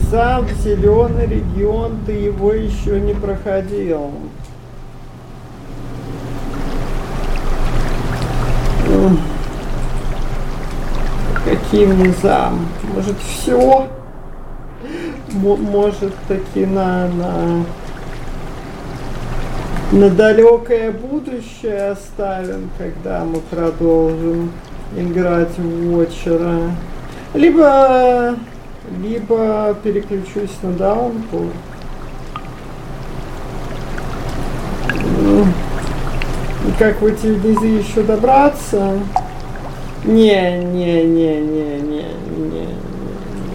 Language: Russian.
зам в зеленый регион, ты его еще не проходил. Каким низам? Может, все? Может, таки на далекое будущее оставим, когда мы продолжим играть в Watcher. Либо переключусь на Downpour. Как в эти низы еще добраться? Не.